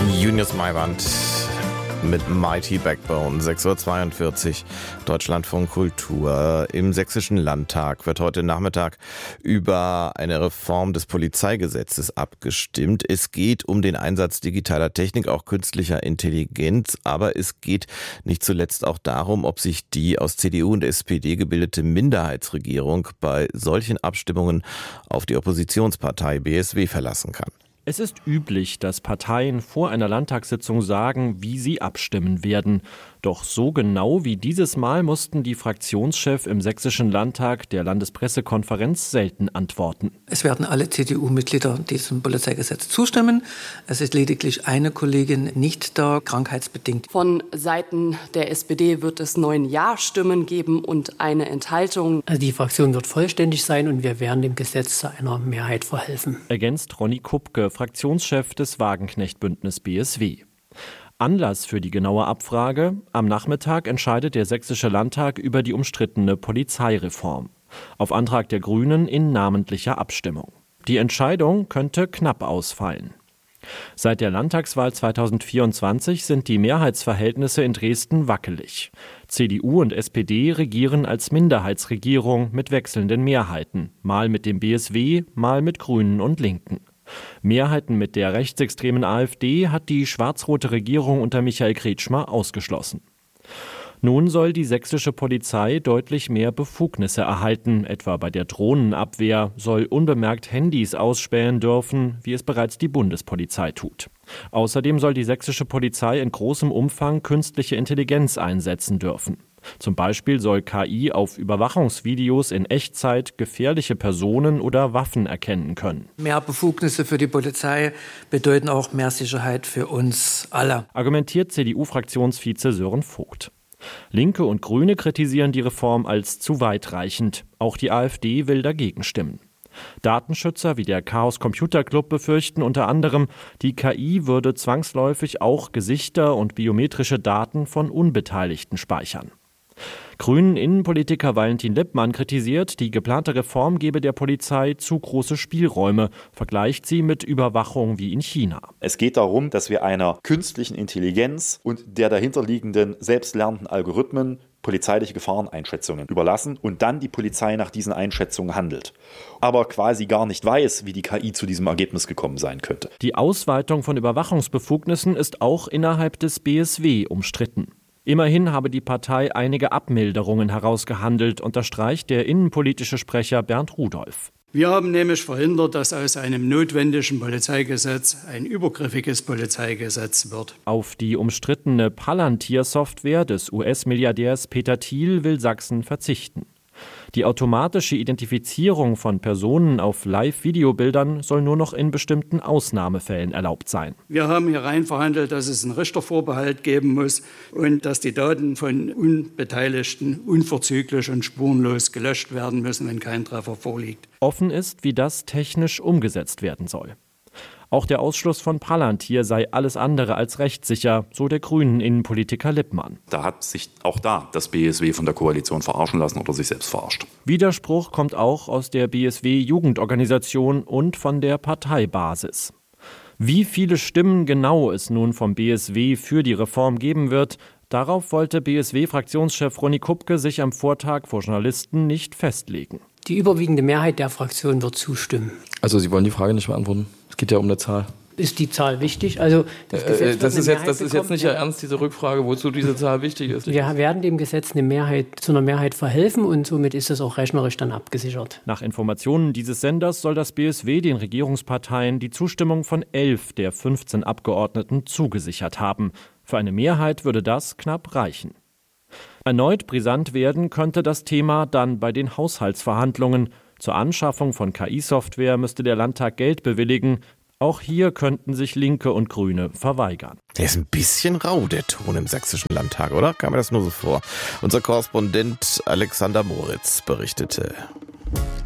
Junius Maiwand mit Mighty Backbone, 6:42 Uhr, Deutschlandfunk Kultur. Im Sächsischen Landtag wird heute Nachmittag über eine Reform des Polizeigesetzes abgestimmt. Es geht um den Einsatz digitaler Technik, auch künstlicher Intelligenz, aber es geht nicht zuletzt auch darum, ob sich die aus CDU und SPD gebildete Minderheitsregierung bei solchen Abstimmungen auf die Oppositionspartei BSW verlassen kann. Es ist üblich, dass Parteien vor einer Landtagssitzung sagen, wie sie abstimmen werden. Doch so genau wie dieses Mal mussten die Fraktionschefs im Sächsischen Landtag der Landespressekonferenz selten antworten. Es werden alle CDU-Mitglieder diesem Polizeigesetz zustimmen. Es ist lediglich eine Kollegin nicht da, krankheitsbedingt. Von Seiten der SPD wird es 9 Ja-Stimmen geben und eine Enthaltung. Also die Fraktion wird vollständig sein und wir werden dem Gesetz zu einer Mehrheit verhelfen. Ergänzt Ronny Kupke, Fraktionschef des Wagenknecht-Bündnis BSW. Anlass für die genaue Abfrage: Am Nachmittag entscheidet der Sächsische Landtag über die umstrittene Polizeireform. Auf Antrag der Grünen in namentlicher Abstimmung. Die Entscheidung könnte knapp ausfallen. Seit der Landtagswahl 2024 sind die Mehrheitsverhältnisse in Dresden wackelig. CDU und SPD regieren als Minderheitsregierung mit wechselnden Mehrheiten, mal mit dem BSW, mal mit Grünen und Linken. Mehrheiten mit der rechtsextremen AfD hat die schwarz-rote Regierung unter Michael Kretschmer ausgeschlossen. Nun soll die sächsische Polizei deutlich mehr Befugnisse erhalten. Etwa bei der Drohnenabwehr soll unbemerkt Handys ausspähen dürfen, wie es bereits die Bundespolizei tut. Außerdem soll die sächsische Polizei in großem Umfang künstliche Intelligenz einsetzen dürfen. Zum Beispiel soll KI auf Überwachungsvideos in Echtzeit gefährliche Personen oder Waffen erkennen können. Mehr Befugnisse für die Polizei bedeuten auch mehr Sicherheit für uns alle, argumentiert CDU-Fraktionsvize Sören Vogt. Linke und Grüne kritisieren die Reform als zu weitreichend. Auch die AfD will dagegen stimmen. Datenschützer wie der Chaos Computer Club befürchten unter anderem, die KI würde zwangsläufig auch Gesichter und biometrische Daten von Unbeteiligten speichern. Grünen Innenpolitiker Valentin Lippmann kritisiert, die geplante Reform gebe der Polizei zu große Spielräume, vergleicht sie mit Überwachung wie in China. Es geht darum, dass wir einer künstlichen Intelligenz und der dahinterliegenden selbstlernenden Algorithmen polizeiliche Gefahreneinschätzungen überlassen und dann die Polizei nach diesen Einschätzungen handelt. Aber quasi gar nicht weiß, wie die KI zu diesem Ergebnis gekommen sein könnte. Die Ausweitung von Überwachungsbefugnissen ist auch innerhalb des BSW umstritten. Immerhin habe die Partei einige Abmilderungen herausgehandelt, unterstreicht der innenpolitische Sprecher Bernd Rudolph. Wir haben nämlich verhindert, dass aus einem notwendigen Polizeigesetz ein übergriffiges Polizeigesetz wird. Auf die umstrittene Palantir-Software des US-Milliardärs Peter Thiel will Sachsen verzichten. Die automatische Identifizierung von Personen auf Live-Videobildern soll nur noch in bestimmten Ausnahmefällen erlaubt sein. Wir haben hier rein verhandelt, dass es einen Richtervorbehalt geben muss und dass die Daten von Unbeteiligten unverzüglich und spurenlos gelöscht werden müssen, wenn kein Treffer vorliegt. Offen ist, wie das technisch umgesetzt werden soll. Auch der Ausschluss von Palantir sei alles andere als rechtssicher, so der grünen Innenpolitiker Lippmann. Da hat sich auch das BSW von der Koalition verarschen lassen oder sich selbst verarscht. Widerspruch kommt auch aus der BSW-Jugendorganisation und von der Parteibasis. Wie viele Stimmen genau es nun vom BSW für die Reform geben wird, darauf wollte BSW-Fraktionschef Ronny Kupke sich am Vortag vor Journalisten nicht festlegen. Die überwiegende Mehrheit der Fraktion wird zustimmen. Also Sie wollen die Frage nicht beantworten? Es geht ja um eine Zahl. Ist die Zahl wichtig? Also das ist jetzt nicht Ihr Ernst, diese Rückfrage, wozu diese Zahl wichtig ist. Wir werden dem Gesetz zu einer Mehrheit verhelfen und somit ist es auch rechnerisch dann abgesichert. Nach Informationen dieses Senders soll das BSW den Regierungsparteien die Zustimmung von 11 der 15 Abgeordneten zugesichert haben. Für eine Mehrheit würde das knapp reichen. Erneut brisant werden könnte das Thema dann bei den Haushaltsverhandlungen. Zur Anschaffung von KI-Software müsste der Landtag Geld bewilligen. Auch hier könnten sich Linke und Grüne verweigern. Der ist ein bisschen rau, der Ton im Sächsischen Landtag, oder? Kam mir das nur so vor. Unser Korrespondent Alexander Moritz berichtete.